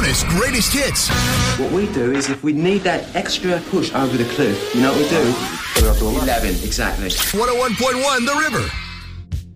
Arizona's greatest hits. What we do is if we need that extra push over the cliff, you know what we do? 11, exactly. 101.1 The River.